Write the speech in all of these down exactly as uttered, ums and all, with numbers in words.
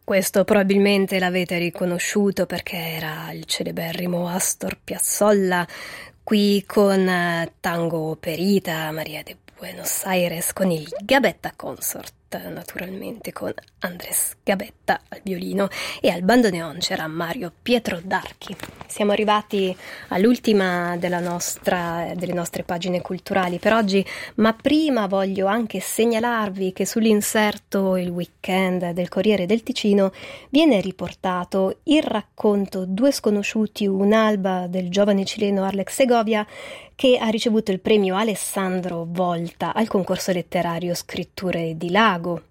Questo probabilmente l'avete riconosciuto perché era il celeberrimo Astor Piazzolla, qui con Tango Perita, Maria de Buenos Aires, con il Gabetta Consort, naturalmente con Andrés Gabetta al violino, e al bandoneon c'era Mario Pietro d'Archi. Siamo arrivati all'ultima della nostra, delle nostre pagine culturali per oggi, ma prima voglio anche segnalarvi che sull'inserto Il Weekend del Corriere del Ticino viene riportato il racconto Due sconosciuti, un'alba del giovane cileno Alex Segovia, che ha ricevuto il premio Alessandro Volta al concorso letterario Scritture di Lago.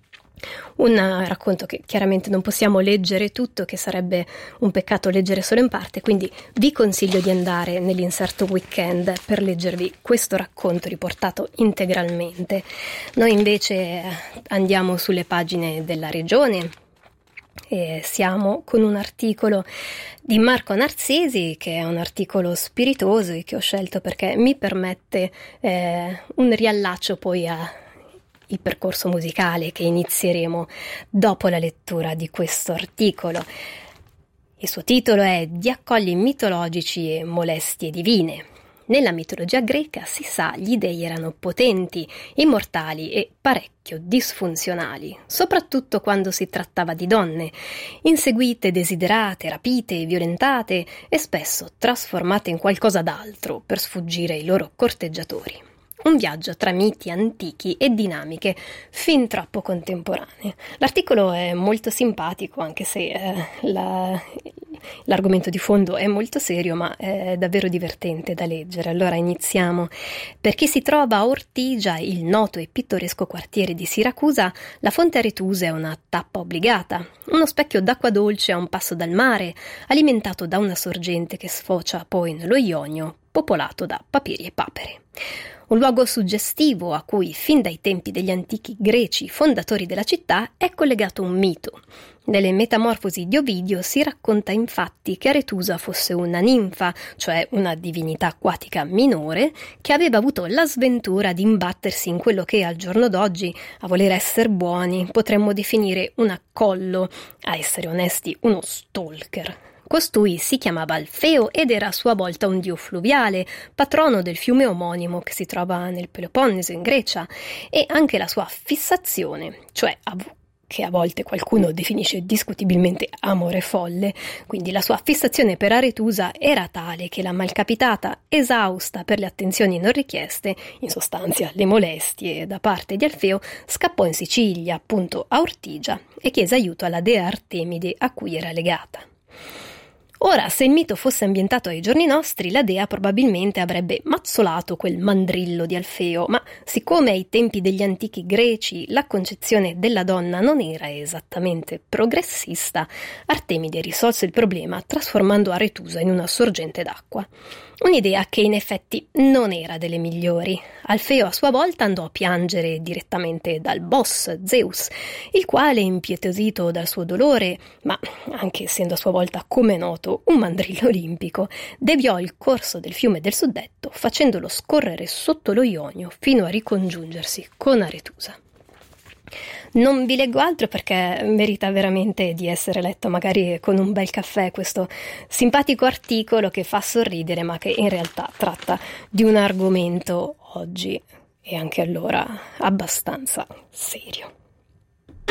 Un racconto che chiaramente non possiamo leggere tutto, che sarebbe un peccato leggere solo in parte, quindi vi consiglio di andare nell'inserto Weekend per leggervi questo racconto riportato integralmente. Noi invece andiamo sulle pagine della Regione e siamo con un articolo di Marco Narsesi, che è un articolo spiritoso e che ho scelto perché mi permette eh, un riallaccio poi a il percorso musicale che inizieremo dopo la lettura di questo articolo. Il suo titolo è Diaccogli mitologici e molestie divine. Nella mitologia greca, si sa, gli dei erano potenti, immortali e parecchio disfunzionali, soprattutto quando si trattava di donne, inseguite, desiderate, rapite, violentate e spesso trasformate in qualcosa d'altro per sfuggire ai loro corteggiatori. Un viaggio tra miti antichi e dinamiche fin troppo contemporanee. L'articolo è molto simpatico, anche se eh, la, l'argomento di fondo è molto serio, ma è davvero divertente da leggere. Allora iniziamo. Per chi si trova a Ortigia, il noto e pittoresco quartiere di Siracusa, la fonte Aretusa è una tappa obbligata, uno specchio d'acqua dolce a un passo dal mare, alimentato da una sorgente che sfocia poi nello Ionio, popolato da papiri e papere. Un luogo suggestivo a cui, fin dai tempi degli antichi greci fondatori della città, è collegato un mito. Nelle Metamorfosi di Ovidio si racconta infatti che Aretusa fosse una ninfa, cioè una divinità acquatica minore, che aveva avuto la sventura di imbattersi in quello che al giorno d'oggi, a voler essere buoni, potremmo definire un accollo, a essere onesti uno stalker. Costui si chiamava Alfeo ed era a sua volta un dio fluviale, patrono del fiume omonimo che si trova nel Peloponneso in Grecia, e anche la sua fissazione, cioè che a volte qualcuno definisce discutibilmente amore folle, quindi la sua fissazione per Aretusa era tale che la malcapitata, esausta per le attenzioni non richieste, in sostanza le molestie da parte di Alfeo, scappò in Sicilia, appunto a Ortigia, e chiese aiuto alla dea Artemide a cui era legata. Ora, se il mito fosse ambientato ai giorni nostri, la dea probabilmente avrebbe mazzolato quel mandrillo di Alfeo, ma siccome ai tempi degli antichi greci la concezione della donna non era esattamente progressista, Artemide risolse il problema trasformando Aretusa in una sorgente d'acqua. Un'idea che in effetti non era delle migliori. Alfeo a sua volta andò a piangere direttamente dal boss Zeus, il quale, impietosito dal suo dolore, ma anche essendo a sua volta, come noto, un mandrillo olimpico, deviò il corso del fiume del suddetto, facendolo scorrere sotto lo Ionio fino a ricongiungersi con Aretusa. Non vi leggo altro perché merita veramente di essere letto magari con un bel caffè, questo simpatico articolo che fa sorridere ma che in realtà tratta di un argomento oggi e anche allora abbastanza serio.